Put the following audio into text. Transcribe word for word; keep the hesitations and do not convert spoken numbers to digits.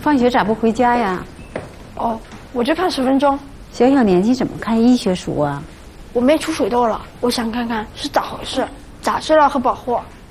放学咋不回家呀？ 哦，我就看十分钟。 小小年纪怎么看医学书啊？ 我妹出水痘了，我想看看是咋回事，咋治疗和保护。